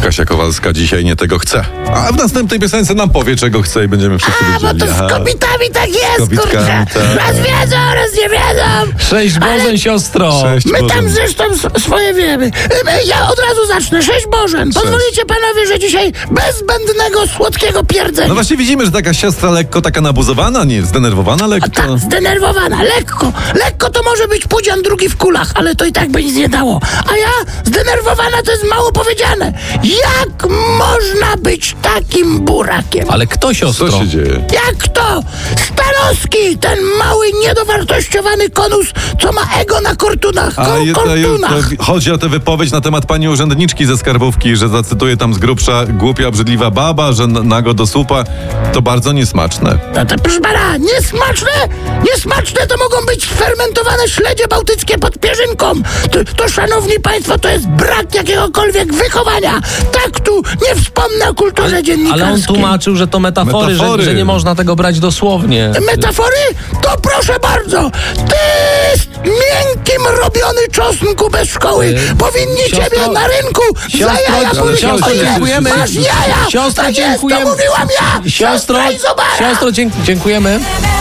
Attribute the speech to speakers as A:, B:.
A: Kasia Kowalska dzisiaj nie tego chce. A w następnej piosence nam powie, czego chce i będziemy wszyscy wiedzieli.
B: Bo to z kobietami tak jest,
A: kobitkami,
B: kurczę.
A: tak.
B: Raz wiedzą, raz nie wiedzą.
C: Cześć Bożen, siostro.
A: Cześć
B: My tam
A: Bożen.
B: zresztą swoje wiemy. Ja od razu zacznę. 6 Bożen. Pozwolicie panowie, że dzisiaj bez zbędnego, słodkiego pierdzenia.
A: No właśnie widzimy, że taka siostra lekko taka nabuzowana, nie? Zdenerwowana lekko.
B: Tak, zdenerwowana, lekko. Lekko to może być pudzian drugi w kulach, ale to i tak by nic nie dało. A ja, zdenerwowana to jest mało powiedziane. Jak można być takim burakiem?
C: Ale kto, siostro?
A: Co się dzieje?
B: Jak to? Stanowski, ten mały, niedowartościowany konus, co ma ego na kortunach.
A: Chodzi o tę wypowiedź na temat pani urzędniczki ze skarbówki, że zacytuję tam z grubsza: głupia, obrzydliwa baba, że nago do słupa. To bardzo niesmaczne.
B: To proszę pana, niesmaczne? Niesmaczne to mogą być fermentowane śledzie bałtyckie pod pierzynką. To szanowni państwo, to jest brak jakiegokolwiek wychowania. Tak tu nie wspomnę o kulturze dziennikarskiej.
C: Ale on tłumaczył, że to metafory. Że nie można tego brać dosłownie.
B: Metafory? To proszę bardzo. Ty miękkim robiony czosnku bez szkoły. Powinni ciebie na rynku za jaja powiedzieć.
C: Dziękujemy.
B: Masz jaja.
C: Siostro,
B: tak
C: dziękujemy.
B: jest, to mówiłam ja.
C: Siostro,
B: Siostra i zobacz.
C: dziękujemy.